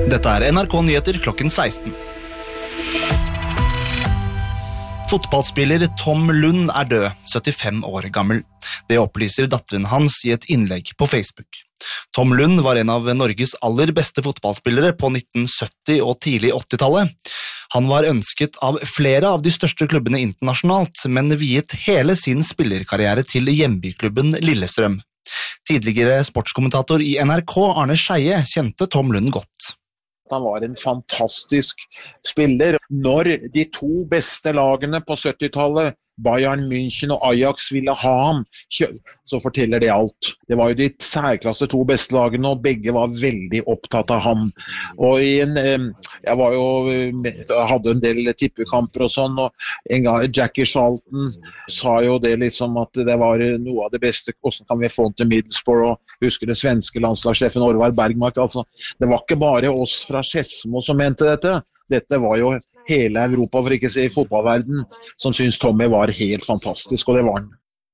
Dette NRK Nyheter klokken 16. Fotballspiller Tom Lund død, 75 år gammel. Det opplyser datteren hans i et innlegg på Facebook. Tom Lund var en av Norges aller beste fotballspillere på 1970- og tidlig 80-tallet. Han var ønsket av flere av de største klubbene internasjonalt, men viet hele sin spillerkarriere til hjembyklubben Lillestrøm. Tidligere sportskommentator i NRK, Arne Scheie, kjente Tom Lund godt. Han var en fantastisk spiller. Når de to beste lagene på 70-tallet, Bayern München og Ajax, ville ha ham, så forteller det alt. Det var jo de særklasse to beste lagene, og begge var veldig opptatt av ham. Og jeg hadde en del tippekamper og sånn, og en gang Jackie Charlton sa jo det liksom at det var noe av det beste, hvordan kan vi få den til Middlesbrough, og husker det svenske landslagssjefen Orvar Bergmark, altså. Det var ikke bare oss fra Skedsmo som mente dette. Dette var jo hele Europa, for ikke å si fotballverden, som synes Tommy var helt fantastisk, og det var han.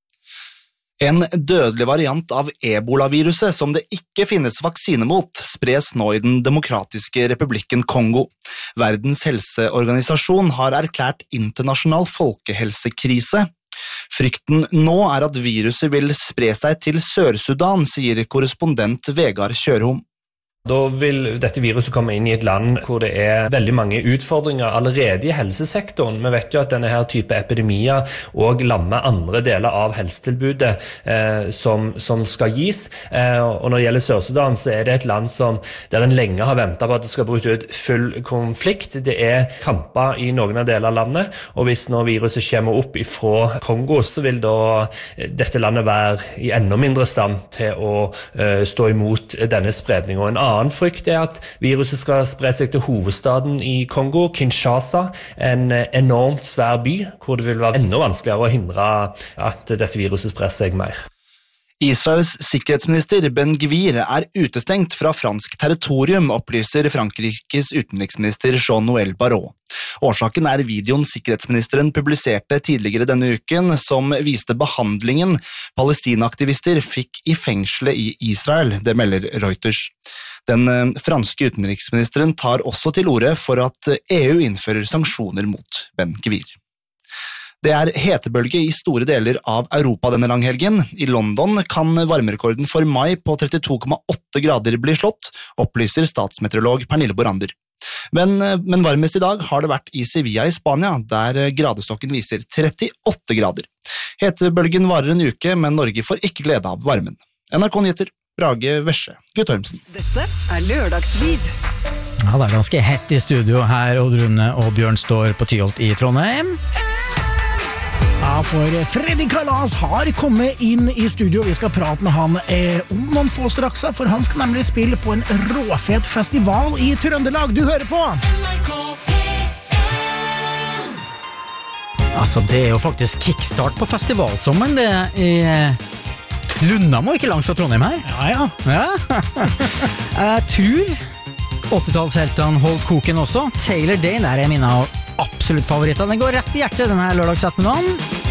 En dødelig variant av Ebola-viruset som det ikke finnes vaksine mot, spres nå i den demokratiske republikken Kongo. Verdens helseorganisasjon har erklært internasjonal folkehelsekrise. Frykten nå at viruset vil spre seg til Sør-Sudan, sier korrespondent Vegard Kjørholm. Da vil dette viruset komme inn i et land hvor det veldig mange utfordringer allerede i helsesektoren. Vi vet jo at denne her type epidemier også lammer andre deler av helsetilbudet som skal gis. Og når det gjelder Sør-Sudan, så det et land der en lenge har ventet på at det skal bryte ut full konflikt. Det kamper i noen av deler av landet, og hvis nå viruset kommer opp fra Kongo, så vil da dette landet være i enda mindre stand til å stå imot denne spredningen. Og en annen frykt at viruset skal spre seg til hovedstaden i Kongo, Kinshasa, en enormt svær by, hvor det vil være enda vanskeligere å hindre at dette viruset sprer seg mer. Israels sikkerhetsminister Ben Gvir utestengt fra fransk territorium, opplyser Frankrikes utenriksminister Jean-Noël Barrot. Årsaken videoen sikkerhetsministeren publiserte tidligere denne uken, som viste behandlingen Palestina-aktivister fikk i fengselet i Israel, det melder Reuters. Den franske utenriksministeren tar også til orde for at EU innfører sanksjoner mot Ben Gvir. Det hetebølge i store deler av Europa denne langhelgen. I London kan varmerekorden for mai på 32,8 grader bli slått, opplyser statsmeteorolog Pernille Borander. Men varmest i dag har det vært i Sevilla i Spania, der gradestokken viser 38 grader. Hetebølgen varer en uke, men Norge får ikke glede av varmen. NRK Nyheter, Brage Vesje, Guttormsen. Dette Lørdagsliv. Ja, det ganske hett i studio her. Odd Rune og Bjørn står på Tyholt i Trondheim. Ja, for Freddy Kalas har kommet inn i studio. Vi skal prate med han om noen få straks, for han skal nemlig spille på en råfet festival i Trøndelag. Du hører på Altså, det jo faktisk kickstart på festivalsommeren. Det Lundamo ikke langt fra Trondheim her. Ja. Jeg tror 80-tallsheltene holdt koken også. Taylor Dane er min av absolutt favoritter. Den går rett i hjertet denne lørdagsettermiddagen.